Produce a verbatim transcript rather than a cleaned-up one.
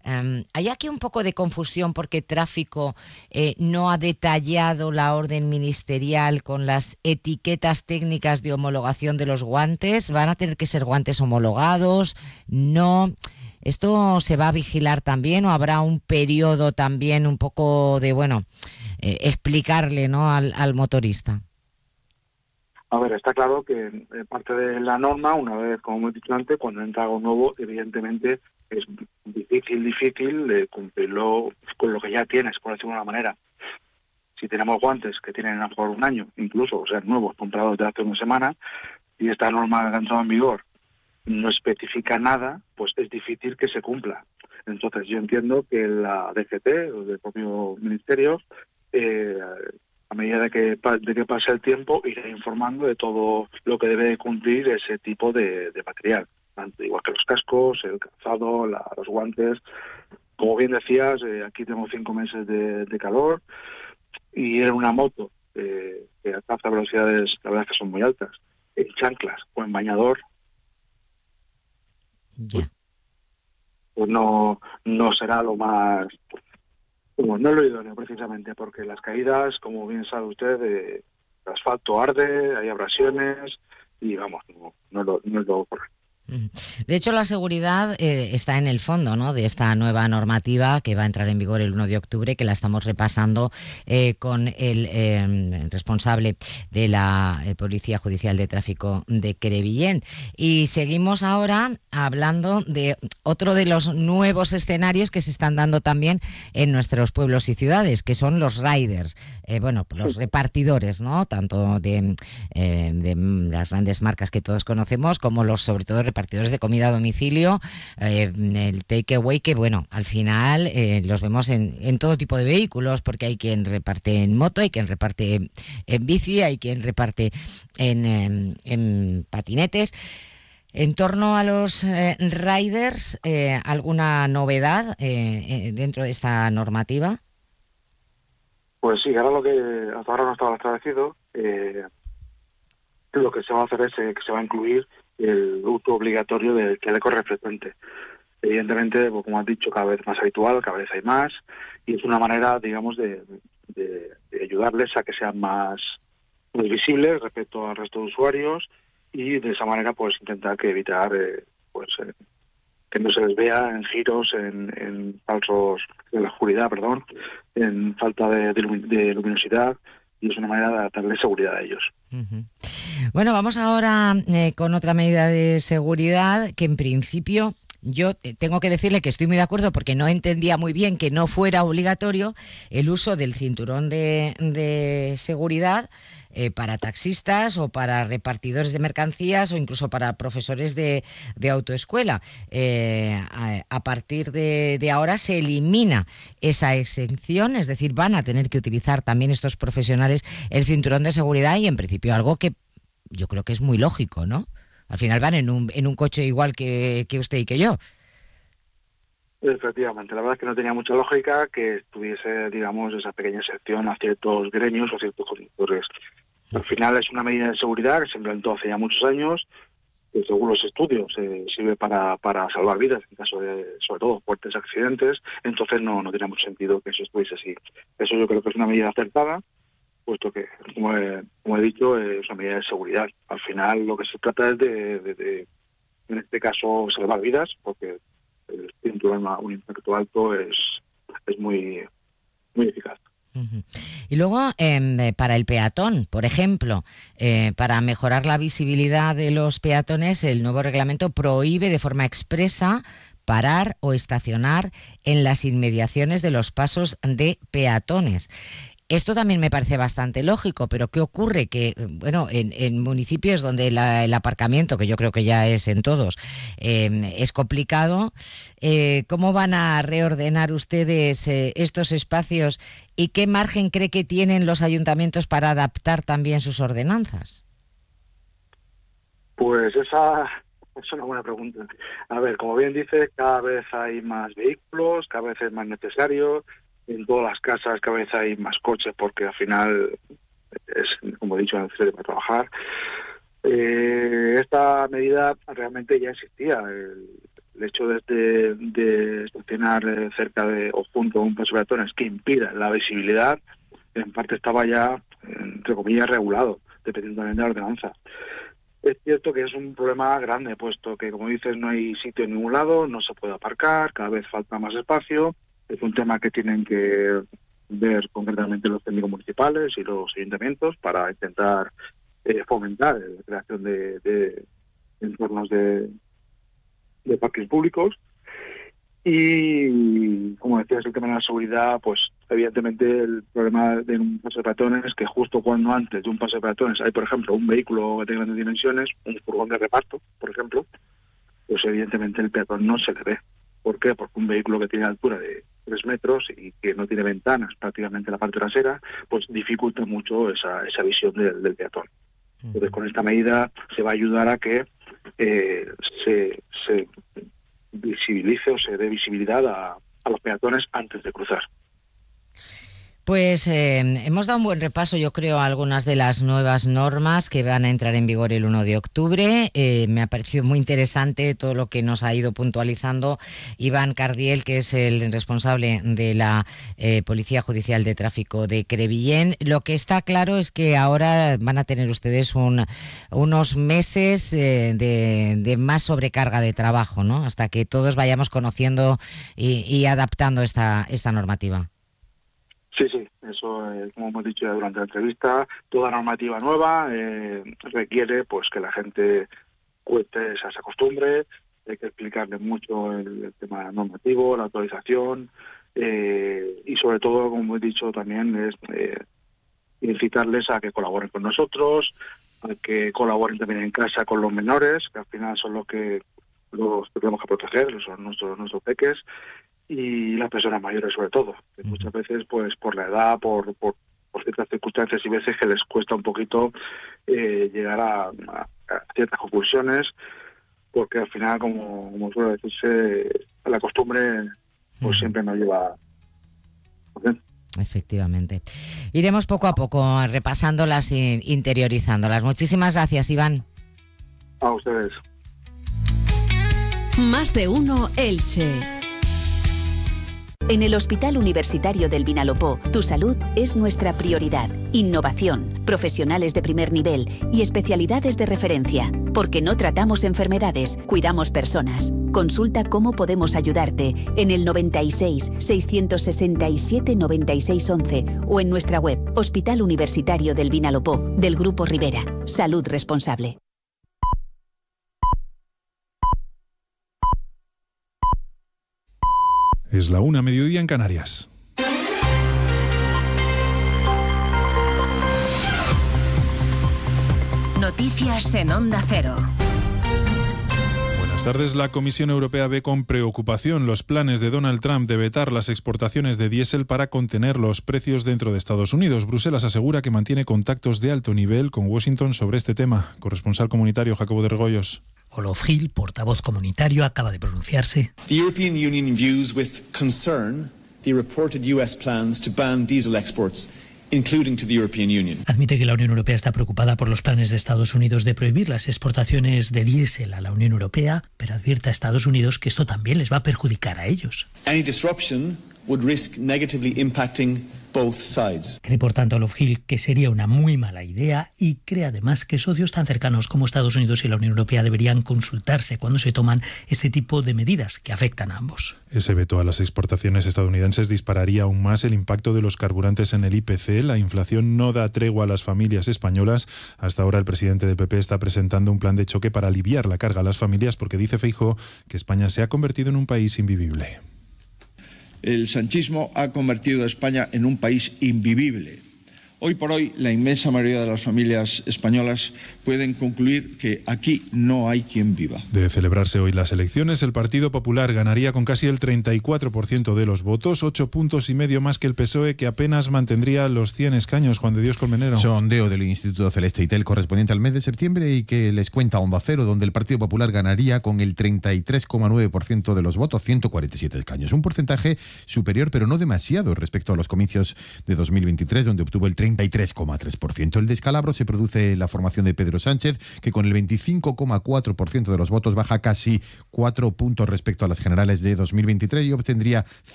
Um, hay aquí un poco de confusión porque Tráfico eh, no ha detallado la orden ministerial con las etiquetas técnicas de homologación de los guantes. ¿Van a tener que ser guantes homologados? No. ¿Esto se va a vigilar también o habrá un periodo también un poco de, bueno, eh, explicarle, ¿no?, al, al motorista? A ver, está claro que eh, parte de la norma, una vez, como hemos dicho antes, cuando entra algo nuevo, evidentemente es difícil, difícil de cumplirlo con lo que ya tienes, por decirlo de una manera. Si tenemos guantes que tienen a lo mejor un año, incluso, o sea, nuevos, comprados de hace una semana, y esta norma que ha entrado en vigor no especifica nada, pues es difícil que se cumpla. Entonces yo entiendo que la D G T, o del propio Ministerio, eh, a medida de que, de que pase el tiempo, irá informando de todo lo que debe cumplir ese tipo de, de material, tanto igual que los cascos, el calzado, la, los guantes. Como bien decías, eh, aquí tenemos cinco meses de, de calor y en una moto eh, que alcanza velocidades, la verdad es que son muy altas, en chanclas o en bañador, Ya. pues no, no será lo más... Bueno, no es lo idóneo precisamente, porque las caídas, como bien sabe usted, eh, el asfalto arde, hay abrasiones y vamos, no, no, lo, no es lo correcto. De hecho, la seguridad eh, está en el fondo, ¿no?, de esta nueva normativa que va a entrar en vigor el uno de octubre, que la estamos repasando eh, con el eh, responsable de la eh, Policía Judicial de Tráfico de Crevillent. Y seguimos ahora hablando de otro de los nuevos escenarios que se están dando también en nuestros pueblos y ciudades, que son los riders, eh, bueno, los repartidores, ¿no?, tanto de, eh, de las grandes marcas que todos conocemos, como los, sobre todo, repartidores de comida a domicilio, eh, el takeaway, que bueno, al final eh, los vemos en, en todo tipo de vehículos, porque hay quien reparte en moto, hay quien reparte en bici, hay quien reparte en, en, en patinetes. En torno a los eh, riders, eh, ¿alguna novedad eh, eh, dentro de esta normativa? Pues sí, ahora lo que hasta ahora no estaba establecido, eh, lo que se va a hacer es eh, que se va a incluir el uso obligatorio del chaleco reflectante. Evidentemente, pues, como has dicho, cada vez más habitual, cada vez hay más, y es una manera, digamos, de, de, de ayudarles a que sean más, más visibles respecto al resto de usuarios, y de esa manera pues intentar que evitar eh, pues eh, que no se les vea en giros, en, en falsos, en la oscuridad, perdón, en falta de, de, de luminosidad, y es una manera de darle seguridad a ellos. Uh-huh. Bueno, vamos ahora eh, con otra medida de seguridad que en principio yo tengo que decirle que estoy muy de acuerdo, porque no entendía muy bien que no fuera obligatorio el uso del cinturón de, de seguridad eh, para taxistas o para repartidores de mercancías o incluso para profesores de, de autoescuela. Eh, a, a partir de, de ahora se elimina esa exención, es decir, van a tener que utilizar también estos profesionales el cinturón de seguridad, y en principio algo que yo creo que es muy lógico, ¿no? Al final van en un, en un coche igual que, que usted y que yo. Efectivamente, la verdad es que no tenía mucha lógica que tuviese, digamos, esa pequeña excepción a ciertos gremios o a ciertos conductores. Al final es una medida de seguridad que se implantó hace ya muchos años, que según los estudios eh, sirve para, para salvar vidas en caso de, sobre todo, fuertes accidentes. Entonces no, no tenía mucho sentido que eso estuviese así. Eso yo creo que es una medida acertada, puesto que, como he, como he dicho, es una medida de seguridad. Al final lo que se trata es de, de, de en este caso, salvar vidas, porque el cinturón a un impacto alto es, es muy, muy eficaz. Uh-huh. Y luego, eh, para el peatón, por ejemplo, eh, para mejorar la visibilidad de los peatones, el nuevo reglamento prohíbe de forma expresa parar o estacionar en las inmediaciones de los pasos de peatones. Esto también me parece bastante lógico, pero ¿qué ocurre? Que, bueno, en, en municipios donde la, el aparcamiento, que yo creo que ya es en todos, eh, es complicado, eh, ¿cómo van a reordenar ustedes eh, estos espacios y qué margen cree que tienen los ayuntamientos para adaptar también sus ordenanzas? Pues esa es una buena pregunta. A ver, como bien dice, cada vez hay más vehículos, cada vez es más necesario. En todas las casas cada vez hay más coches, porque al final es, como he dicho, necesario para trabajar. Eh, esta medida realmente ya existía. El, el hecho de, de, de estacionar cerca de o junto a un paso de peatones que impida la visibilidad, en parte estaba ya, entre comillas, regulado, dependiendo también de la ordenanza. Es cierto que es un problema grande, puesto que, como dices, no hay sitio en ningún lado, no se puede aparcar, cada vez falta más espacio. Es un tema que tienen que ver concretamente los técnicos municipales y los ayuntamientos para intentar eh, fomentar la creación de, de entornos de, de parques públicos. Y, como decías, el tema de la seguridad, pues evidentemente el problema de un paso de peatones es que justo cuando antes de un paso de peatones hay, por ejemplo, un vehículo de grandes dimensiones, un furgón de reparto, por ejemplo, pues evidentemente el peatón no se le ve. ¿Por qué? Porque un vehículo que tiene altura de tres metros y que no tiene ventanas prácticamente en la parte trasera, pues dificulta mucho esa, esa visión del, del peatón. Entonces, con esta medida se va a ayudar a que eh, se... se visibilice o se dé visibilidad a, a los peatones antes de cruzar. Pues eh, hemos dado un buen repaso, yo creo, a algunas de las nuevas normas que van a entrar en vigor el uno de octubre. Eh, me ha parecido muy interesante todo lo que nos ha ido puntualizando Iván Cardiel, que es el responsable de la eh, Policía Judicial de Tráfico de Crevillent. Lo que está claro es que ahora van a tener ustedes un, unos meses eh, de, de más sobrecarga de trabajo, ¿no? Hasta que todos vayamos conociendo y, y adaptando esta, esta normativa. Sí, sí, eso, eh, como hemos dicho ya durante la entrevista, toda normativa nueva eh, requiere pues que la gente cueste esa, esa costumbre, hay que explicarle mucho el, el tema normativo, la autorización, eh, y sobre todo, como he dicho también, es eh, incitarles a que colaboren con nosotros, a que colaboren también en casa con los menores, que al final son los que los que tenemos que proteger, son nuestros, nuestros peques, y las personas mayores sobre todo, que muchas veces pues por la edad, por, por, por ciertas circunstancias y veces que les cuesta un poquito eh, llegar a, a, a ciertas conclusiones, porque al final, como, como suele decirse, la costumbre pues uh-huh. siempre nos lleva. ¿Okay? Efectivamente. Iremos poco a poco repasándolas e interiorizándolas. Muchísimas gracias, Iván. A ustedes. Más de uno Elche. En el Hospital Universitario del Vinalopó, tu salud es nuestra prioridad. Innovación, profesionales de primer nivel y especialidades de referencia. Porque no tratamos enfermedades, cuidamos personas. Consulta cómo podemos ayudarte en el noventa y seis, seiscientos sesenta y siete, noventa y seis once o en nuestra web Hospital Universitario del Vinalopó, del Grupo Rivera. Salud responsable. Es la una, mediodía en Canarias. Noticias en Onda Cero. Buenas tardes. La Comisión Europea ve con preocupación los planes de Donald Trump de vetar las exportaciones de diésel para contener los precios dentro de Estados Unidos. Bruselas asegura que mantiene contactos de alto nivel con Washington sobre este tema. Corresponsal comunitario Jacobo de Regoyos. Olof Gil, portavoz comunitario, acaba de pronunciarse. The European Union views with concern the reported U S plans to ban diesel exports, including to the European Union. Admite que la Unión Europea está preocupada por los planes de Estados Unidos de prohibir las exportaciones de diésel a la Unión Europea, pero advierte a Estados Unidos que esto también les va a perjudicar a ellos. Any disruption would risk negatively impacting both sides. Cree, por tanto, Olof Gil que sería una muy mala idea y cree además que socios tan cercanos como Estados Unidos y la Unión Europea deberían consultarse cuando se toman este tipo de medidas que afectan a ambos. Ese veto a las exportaciones estadounidenses dispararía aún más el impacto de los carburantes en el I P C. La inflación no da tregua a las familias españolas. Hasta ahora el presidente del P P está presentando un plan de choque para aliviar la carga a las familias porque dice Feijóo que España se ha convertido en un país invivible. El sanchismo ha convertido a España en un país invivible. Hoy por hoy, la inmensa mayoría de las familias españolas pueden concluir que aquí no hay quien viva. De celebrarse hoy las elecciones, el Partido Popular ganaría con casi el treinta y cuatro por ciento de los votos, ocho puntos y medio más que el P S O E, que apenas mantendría los cien escaños. Juan de Dios Colmenero. Sondeo del Instituto Celeste y Tel correspondiente al mes de septiembre y que les cuenta Onda Cero, donde el Partido Popular ganaría con el treinta y tres coma nueve por ciento de los votos, ciento cuarenta y siete escaños. Un porcentaje superior, pero no demasiado, respecto a los comicios de dos mil veintitrés, donde obtuvo el treinta treinta y tres coma tres por ciento. El descalabro se produce en la formación de Pedro Sánchez, que con el veinticinco coma cuatro por ciento de los votos baja casi cuatro puntos respecto a las generales de dos mil veintitrés y obtendría